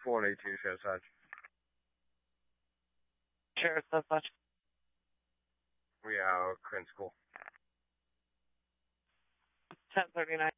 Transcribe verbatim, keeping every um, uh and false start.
one eighteen, Sheriff's Lodge. Sheriff's Lodge. We are Crane School. ten thirty-nine.